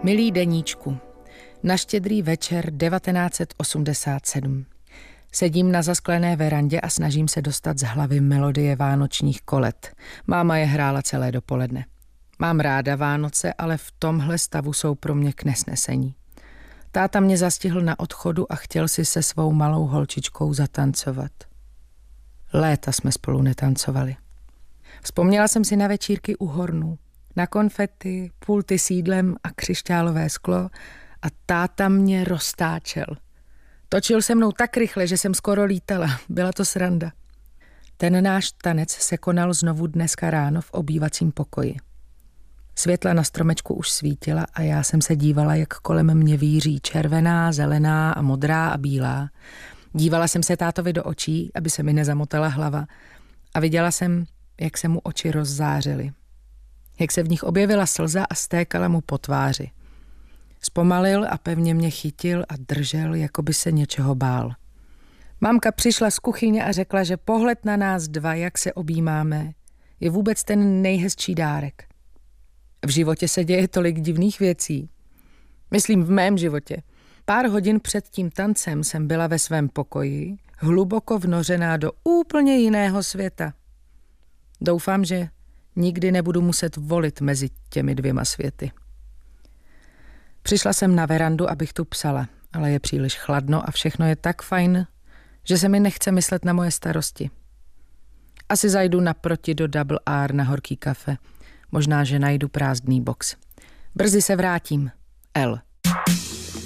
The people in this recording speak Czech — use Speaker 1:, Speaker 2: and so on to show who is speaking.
Speaker 1: Milý deníčku, na Štědrý večer 1987. Sedím na zasklené verandě a snažím se dostat z hlavy melodie vánočních kolet. Máma je hrála celé dopoledne. Mám ráda Vánoce, ale v tomhle stavu jsou pro mě k nesnesení. Táta mě zastihl na odchodu a chtěl si se svou malou holčičkou zatancovat. Léta jsme spolu netancovali. Vzpomněla jsem si na večírky u Hornů, na konfety, pulty s jídlem a křišťálové sklo a táta mě roztáčel. Točil se mnou tak rychle, že jsem skoro lítala. Byla to sranda. Ten náš tanec se konal znovu dneska ráno v obývacím pokoji. Světla na stromečku už svítila a já jsem se dívala, jak kolem mě víří červená, zelená a modrá a bílá. Dívala jsem se tátovi do očí, aby se mi nezamotala hlava a viděla jsem, jak se mu oči rozzářily. Jak se v nich objevila slza a stékala mu po tváři. Zpomalil a pevně mě chytil a držel, jako by se něčeho bál. Mámka přišla z kuchyně a řekla, že pohled na nás dva, jak se objímáme, je vůbec ten nejhezčí dárek. V životě se děje tolik divných věcí. Myslím v mém životě. Pár hodin před tím tancem jsem byla ve svém pokoji, hluboko vnořená do úplně jiného světa. Doufám, že nikdy nebudu muset volit mezi těmi dvěma světy. Přišla jsem na verandu, abych tu psala, ale je příliš chladno a všechno je tak fajn, že se mi nechce myslet na moje starosti. Asi zajdu naproti do Double R na horký kafe. Možná, že najdu prázdný box. Brzy se vrátím. L.